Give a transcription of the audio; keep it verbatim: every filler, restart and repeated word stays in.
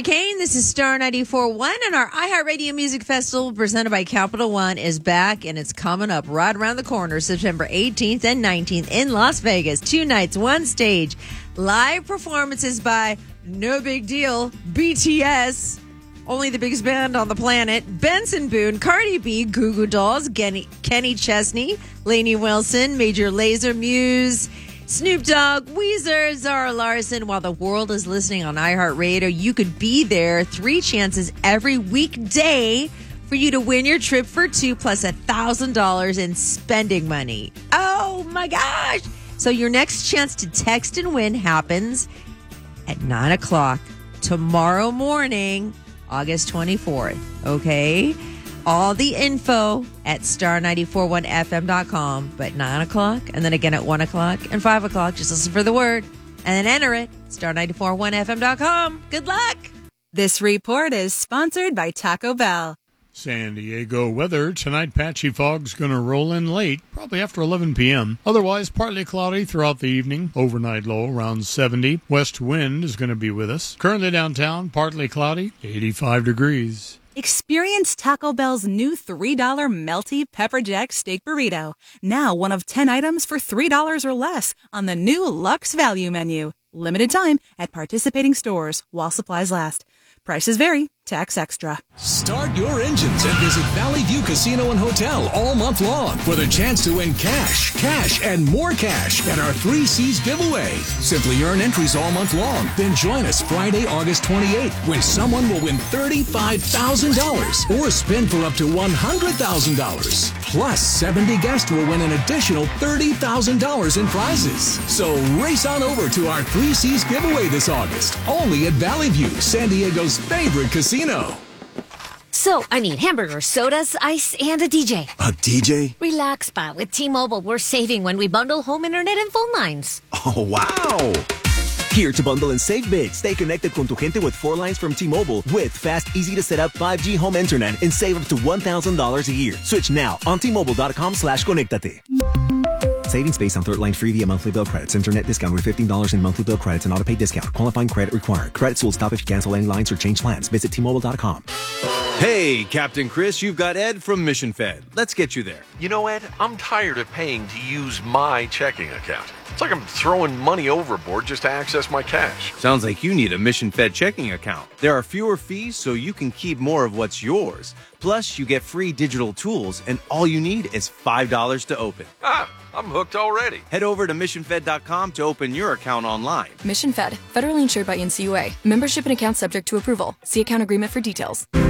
Joy Kane. This is Star ninety-four point one, and our iHeartRadio Music Festival presented by Capital One is back, and it's coming up right around the corner, September eighteenth and nineteenth in Las Vegas. Two nights, one stage, live performances by No Big Deal, B T S, only the biggest band on the planet, Benson Boone, Cardi B, Goo Goo Dolls, Kenny, Kenny Chesney, Lainey Wilson, Major Lazer, Muse, Snoop Dogg, Weezer, Zara Larson. While the world is listening on iHeartRadio, you could be there. Three chances every weekday for you to win your trip for two plus one thousand dollars in spending money. Oh, my gosh. So your next chance to text and win happens at nine o'clock tomorrow morning, August twenty-fourth. Okay? All the info at star nine four one f m dot com, but nine o'clock, and then again at one o'clock and five o'clock. Just listen for the word, and then enter it, star nine four one f m dot com. Good luck! This report is sponsored by Taco Bell. San Diego weather. Tonight, patchy fog's going to roll in late, probably after eleven p.m. Otherwise, partly cloudy throughout the evening. Overnight low around seventy. West wind is going to be with us. Currently downtown, partly cloudy, eighty-five degrees. Experience Taco Bell's new three dollar Melty Pepper Jack Steak Burrito. Now one of ten items for three dollars or less on the new Luxe Value menu. Limited time at participating stores while supplies last. Prices vary. Tax extra. Start your engines and visit Valley View Casino and Hotel all month long for the chance to win cash, cash, and more cash at our Three C's giveaway. Simply earn entries all month long. Then join us Friday, August twenty-eighth, when someone will win thirty-five thousand dollars or spin for up to one hundred thousand dollars. Plus, seventy guests will win an additional thirty thousand dollars in prizes. So race on over to our Three C's giveaway this August, only at Valley View, San Diego's favorite casino. So, I need hamburgers, sodas, ice, and a D J. A D J? Relax, pa. With T-Mobile, we're saving when we bundle home internet and phone lines. Oh, wow! Here to bundle and save big. Stay connected con tu gente with four lines from T-Mobile with fast, easy-to-set-up five G home internet and save up to one thousand dollars a year. Switch now on T-Mobile.com slash conectate. Savings based on third line free via monthly bill credits. Internet discount with fifteen dollars in monthly bill credits and auto-pay discount. Qualifying credit required. Credits will stop if you cancel any lines or change plans. Visit T Mobile dot com. Hey, Captain Chris, you've got Ed from Mission Fed. Let's get you there. You know, Ed, I'm tired of paying to use my checking account. It's like I'm throwing money overboard just to access my cash. Sounds like you need a Mission Fed checking account. There are fewer fees, so you can keep more of what's yours. Plus, you get free digital tools, and all you need is five dollars to open. Ah, I'm hooked already. Head over to mission fed dot com to open your account online. Mission Fed, federally insured by N C U A. Membership and account subject to approval. See account agreement for details.